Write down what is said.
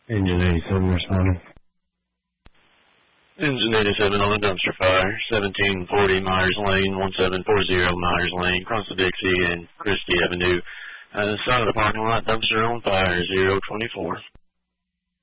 Engine 87 responding. Engine 87 on the dumpster fire, 1740 Myers Lane, 1740 Myers Lane, across the Dixie and Christie Avenue. Side of the parking lot, dumpster on fire, 024.